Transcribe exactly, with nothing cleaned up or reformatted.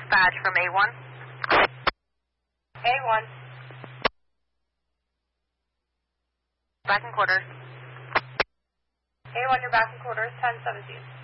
dispatch from A one. A one. Back in quarters. A one, you're back in quarters, ten seventeen.